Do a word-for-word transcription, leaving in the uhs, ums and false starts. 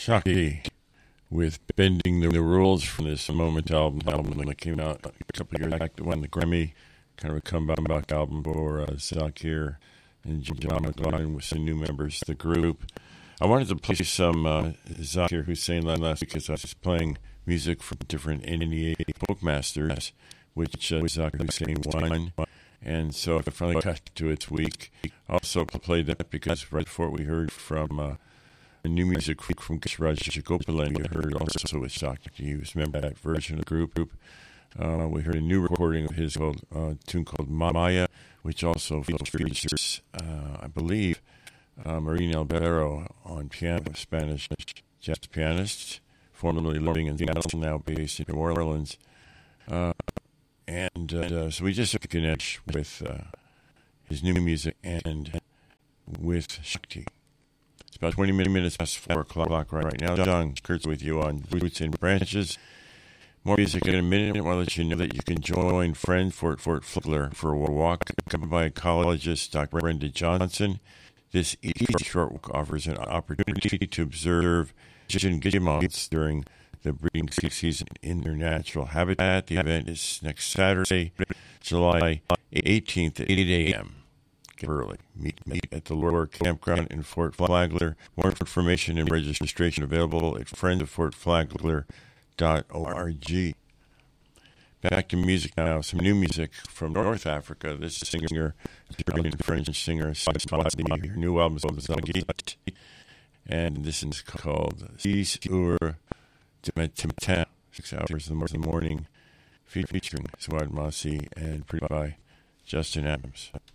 Shakti with Bending the Rules from this Moment album, album that came out a couple of years back, that won the Grammy, kind of a comeback album for uh, Zakir and John McLaughlin with some new members of the group. I wanted to play some uh, Zakir Hussain last week because I was playing music from different Indian folk masters, which uh, Zakir Hussain won. And so I finally got to its week. I also played that because right before we heard from uh, new music from Raj Gopalan, we heard also with Shakti. He was a member of that version of the group. Uh, we heard a new recording of his called, uh, tune called Maya, which also features, uh, I believe, uh, Marina Albero on piano, Spanish jazz pianist, formerly living in Seattle, now based in New Orleans. Uh, and uh, so we just connect with uh, his new music and with Shakti. It's about twenty minutes past four o'clock right now. John Kurtz with you on Roots and Branches. More music in a minute. I want to let you know that you can join friend Fort Fort Flagler for a walk, accompanied by ecologist Doctor Brenda Johnson. This short walk offers an opportunity to observe Asian guillemots during the breeding season in their natural habitat. The event is next Saturday, July eighteenth at eight a.m. Get early. Meet, meet at the Lower Campground in Fort Flagler. More information and registration available at friends of fort flagler dot org. Back to music now. Some new music from North Africa. This singer, Australian French singer, Swati. Her new album is called Zagit, and this is called Six Heures du Matin, Six Hours in the Morning, featuring Swati Masi and produced by Justin Adams.